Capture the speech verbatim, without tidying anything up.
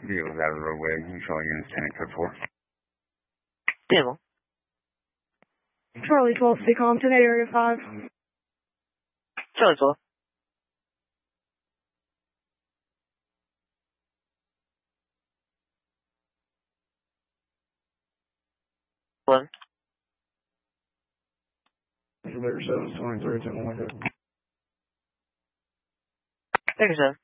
Vehicles out of the roadway. You show units ten and code four. Vehicle. Charlie twelve, C Compton, area five. Charlie twelve. Eleven. seven twenty-three, ten one. Thank you, sir.